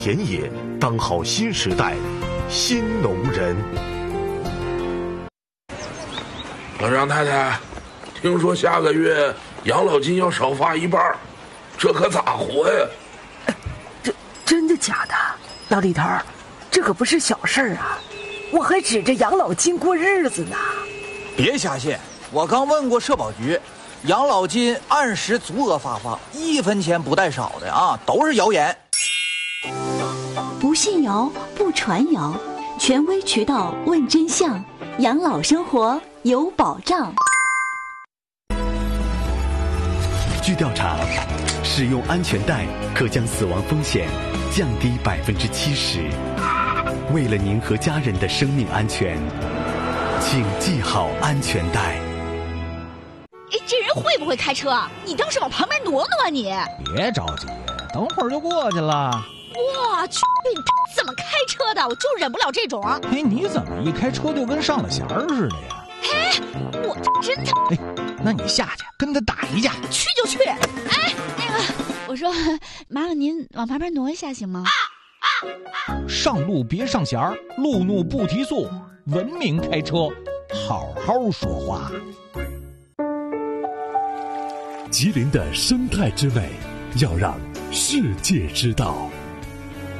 田野，当好新时代新农人。 老张太太，听说下个月养老金要少发一半，这可咋活呀？ 真的假的？老李头，这可不是小事儿啊！我还指着养老金过日子呢。 别瞎信，我刚问过社保局，养老金按时足额发放，1分钱不带少的啊，都是谣言。 不信谣，不传谣，权威渠道问真相，养老生活有保障。 据调查，使用安全带可将死亡风险降低70%。为了您和家人的生命安全，请系好安全带。 这人会不会开车？你倒是往旁边挪挪啊你！ 别着急，等会儿就过去了。 我去，你怎么开车的？我就忍不了这种。 你怎么一开车就跟上了弦儿似的呀？ 我真的。 那你下去跟他打一架。 去就去。那个，我说，麻烦您往旁边挪一下行吗？ 上路别上弦儿，路怒不提速，文明开车，好好说话。 吉林的生态之美，要让世界知道。